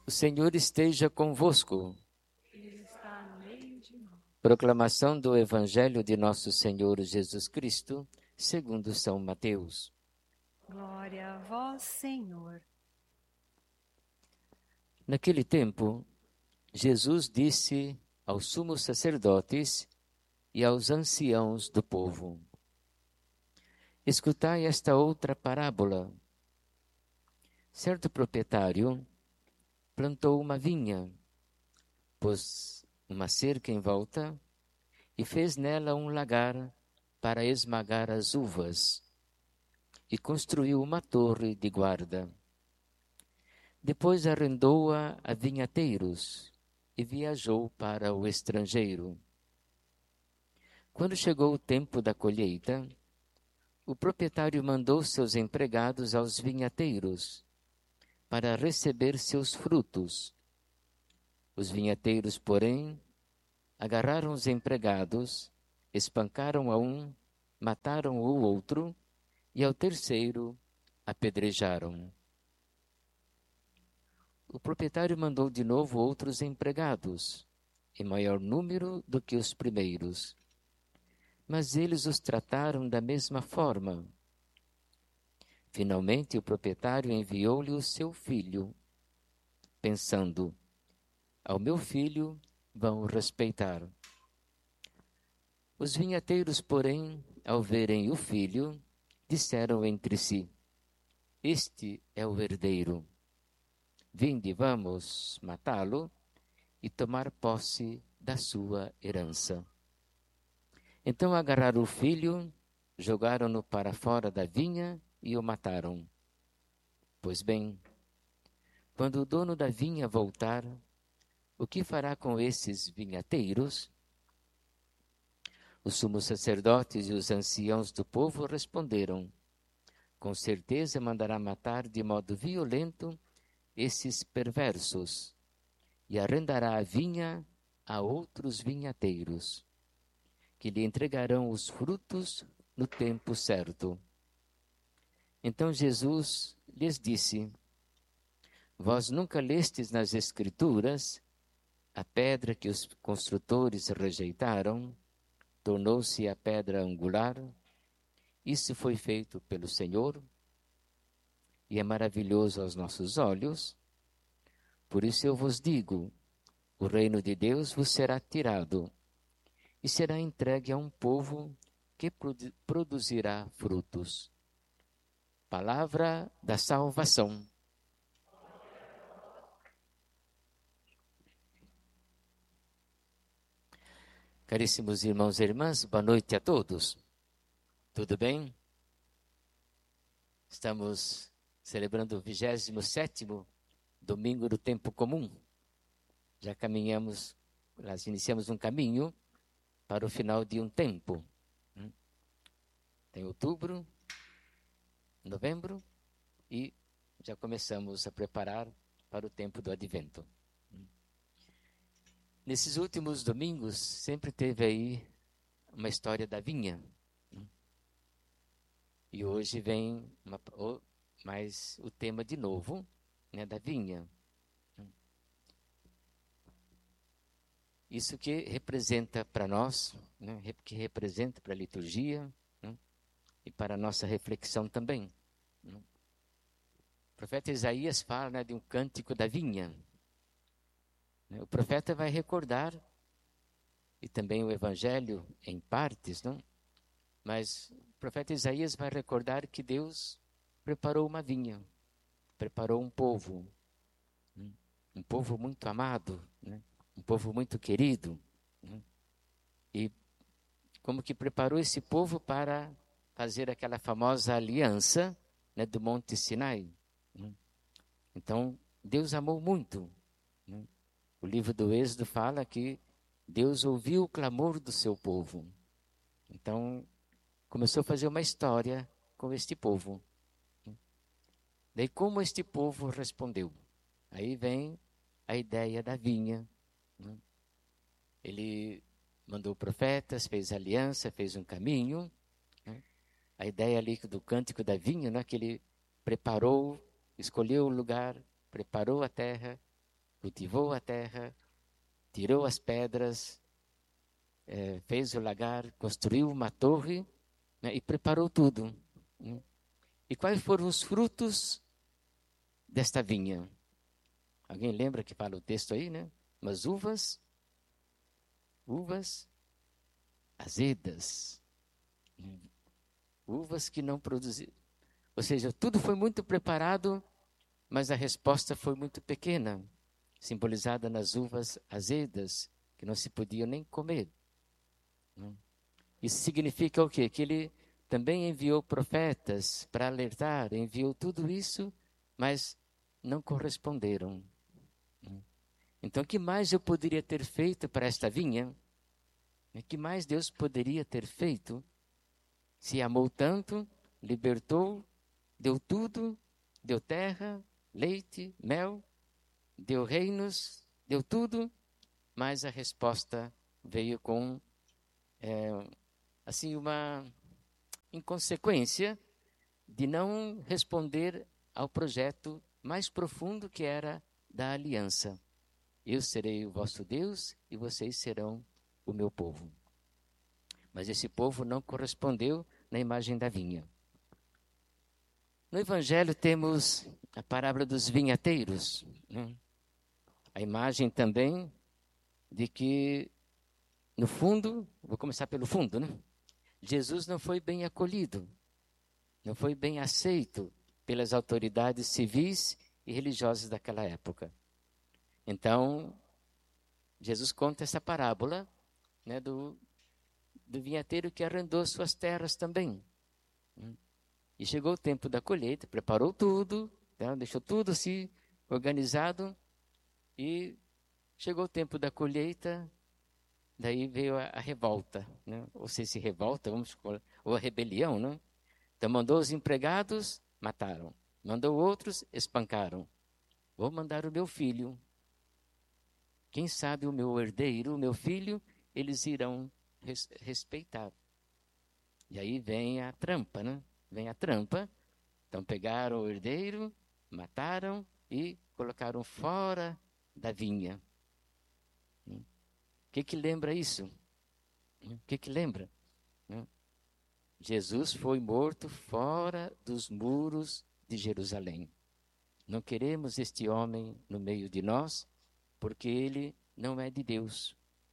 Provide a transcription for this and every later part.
O Senhor esteja convosco. Ele está no meio de nós. Proclamação do Evangelho de Nosso Senhor Jesus Cristo, segundo São Mateus. Glória a vós, Senhor. Naquele tempo, Jesus disse aos sumos sacerdotes e aos anciãos do povo: Escutai esta outra parábola. Certo proprietário plantou uma vinha, pôs uma cerca em volta e fez nela um lagar para esmagar as uvas, e construiu uma torre de guarda. Depois arrendou-a a vinhateiros e viajou para o estrangeiro. Quando chegou o tempo da colheita, o proprietário mandou seus empregados aos vinhateiros para receber seus frutos. Os vinhateiros, porém, agarraram os empregados, espancaram a um, mataram o outro e ao terceiro apedrejaram. O proprietário mandou de novo outros empregados, em maior número do que os primeiros. Mas eles os trataram da mesma forma. Finalmente, o proprietário enviou-lhe o seu filho, pensando: ao meu filho vão o respeitar. Os vinhateiros, porém, ao verem o filho, disseram entre si: este é o herdeiro. Vinde, vamos matá-lo e tomar posse da sua herança. Então agarraram o filho, jogaram-no para fora da vinha e o mataram. Pois bem, quando o dono da vinha voltar, o que fará com esses vinhateiros? Os sumos sacerdotes e os anciãos do povo responderam: com certeza mandará matar de modo violento esses perversos e arrendará a vinha a outros vinhateiros, que lhe entregarão os frutos no tempo certo. Então Jesus lhes disse: vós nunca lestes nas Escrituras: a pedra que os construtores rejeitaram tornou-se a pedra angular. Isso foi feito pelo Senhor e é maravilhoso aos nossos olhos. Por isso eu vos digo: o reino de Deus vos será tirado e será entregue a um povo que produzirá frutos. Palavra da salvação. Caríssimos irmãos e irmãs, boa noite a todos. Tudo bem? Estamos celebrando o 27º domingo do tempo comum. Já caminhamos, nós iniciamos um caminho para o final de um tempo. Tem outubro, novembro e já começamos a preparar para o tempo do advento. Nesses últimos domingos sempre teve aí uma história da vinha. E hoje vem mais o tema de novo, né, da vinha. Isso que representa para nós, né, que representa para a liturgia, né, e para a nossa reflexão também. Né. O profeta Isaías fala, né, de um cântico da vinha. Né. O profeta vai recordar, e também o Evangelho em partes, não? Mas o profeta Isaías vai recordar que Deus preparou uma vinha, preparou um povo muito amado, né? Um povo muito querido, né? E como que preparou esse povo para fazer aquela famosa aliança, né, do Monte Sinai. Né? Então, Deus amou muito. Né? O livro do Êxodo fala que Deus ouviu o clamor do seu povo. Então, começou a fazer uma história com este povo. Daí, como este povo respondeu? Aí vem a ideia da vinha. Né? Ele mandou profetas, fez aliança, fez um caminho. Né? A ideia ali do cântico da vinha, né? Que ele preparou, escolheu o lugar, preparou a terra cultivou a terra, tirou as pedras, fez o lagar, construiu uma torre, né, e preparou tudo. Né? E quais foram os frutos desta vinha? Alguém lembra que fala o texto aí, né? Mas uvas azedas, né? Uvas que não produziram. Ou seja, tudo foi muito preparado, mas a resposta foi muito pequena, simbolizada nas uvas azedas, que não se podiam nem comer. Né? Isso significa o quê? Que ele também enviou profetas para alertar, enviou tudo isso, mas não corresponderam. Então, o que mais eu poderia ter feito para esta vinha? O que mais Deus poderia ter feito? Se amou tanto, libertou, deu tudo, deu terra, leite, mel, deu reinos, deu tudo, mas a resposta veio com assim uma inconsequência de não responder ao projeto mais profundo que era da aliança. Eu serei o vosso Deus e vocês serão o meu povo. Mas esse povo não correspondeu na imagem da vinha. No Evangelho temos a parábola dos vinhateiros, né? A imagem também de que, no fundo, vou começar pelo fundo, né? Jesus não foi bem acolhido, não foi bem aceito pelas autoridades civis e religiosas daquela época. Então, Jesus conta essa parábola, né, do vinhateiro que arrendou suas terras também. E chegou o tempo da colheita, preparou tudo, né, deixou tudo assim organizado, e chegou o tempo da colheita, daí veio a revolta, né? Ou se revolta, ou a rebelião, né? Então mandou os empregados, mataram. Mandou outros, espancaram. Vou mandar o meu filho. Quem sabe o meu herdeiro, o meu filho, eles irão respeitar. E aí vem a trampa, né? Vem a trampa. Então pegaram o herdeiro, mataram e colocaram fora da vinha. O que lembra isso? O que lembra? Jesus foi morto fora dos muros de Jerusalém. Não queremos este homem no meio de nós, porque ele não é de Deus.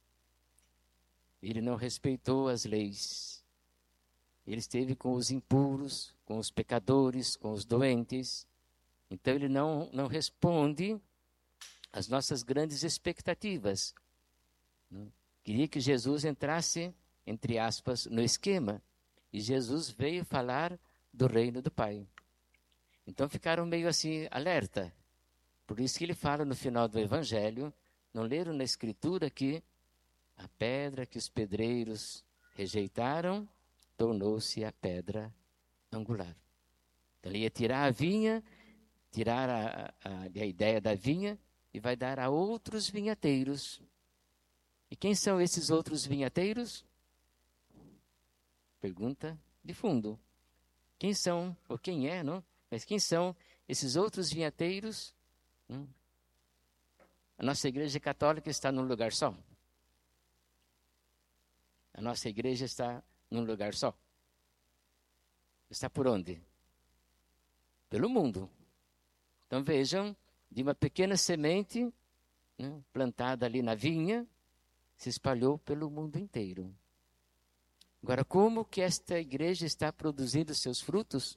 Ele não respeitou as leis. Ele esteve com os impuros, com os pecadores, com os doentes. Então ele não responde às nossas grandes expectativas. Queria que Jesus entrasse, entre aspas, no esquema. E Jesus veio falar do reino do Pai. Então ficaram meio assim, alerta. Por isso que ele fala no final do Evangelho, não leram na Escritura que a pedra que os pedreiros rejeitaram tornou-se a pedra angular. Então ele ia tirar a vinha, tirar a ideia da vinha e vai dar a outros vinhateiros. E quem são esses outros vinhateiros? Pergunta de fundo. Quem são, ou quem é, não? Mas quem são esses outros vinhateiros? A nossa igreja católica está num lugar só. A nossa igreja está num lugar só. Está por onde? Pelo mundo. Então vejam, de uma pequena semente, né, plantada ali na vinha, se espalhou pelo mundo inteiro. Agora, como que esta igreja está produzindo seus frutos?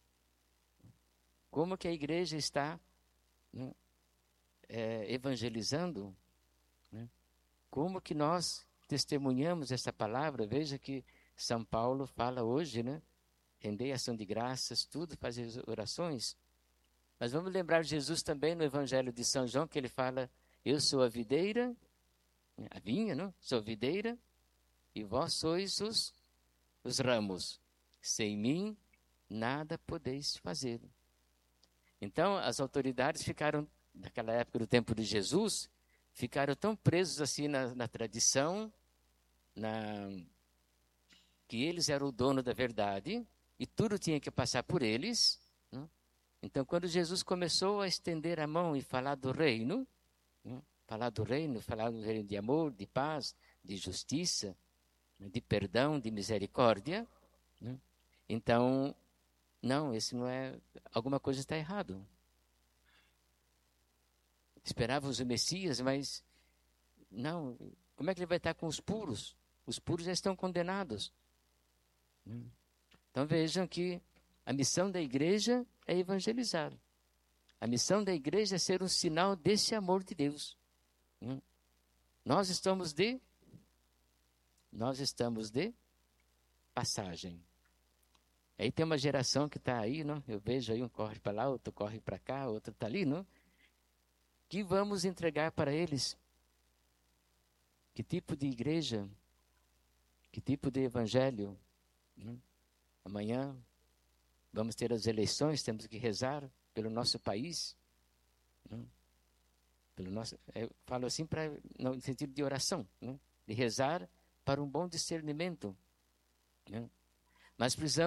Como que a igreja está, né, evangelizando? Né? Como que nós testemunhamos essa palavra? Veja que São Paulo fala hoje, né? Rendei ação de graças, tudo, fazer orações. Mas vamos lembrar Jesus também no Evangelho de São João, que ele fala, eu sou a videira, a vinha, não? Sou a videira, e vós sois os ramos. Sem mim, nada podeis fazer. Então, as autoridades ficaram, naquela época do tempo de Jesus, ficaram tão presos assim na tradição, que eles eram o dono da verdade, e tudo tinha que passar por eles. Né? Então, quando Jesus começou a estender a mão e falar do reino, Falar do reino de amor, de paz, de justiça, de perdão, de misericórdia. Então, não, esse não é... Alguma coisa está errado. Esperávamos o Messias, mas não. Como é que ele vai estar com os puros? Os puros já estão condenados. Então vejam que a missão da igreja é evangelizar. A missão da igreja é ser um sinal desse amor de Deus. Nós estamos de passagem. Aí tem uma geração que está aí, não? Eu vejo aí um corre para lá, outro corre para cá, outro está ali, não? Que vamos entregar para eles? Que tipo de igreja? Que tipo de evangelho? Amanhã vamos ter as eleições, temos que rezar pelo nosso país. Eu falo assim no sentido de oração, de rezar para um bom discernimento. Mas precisamos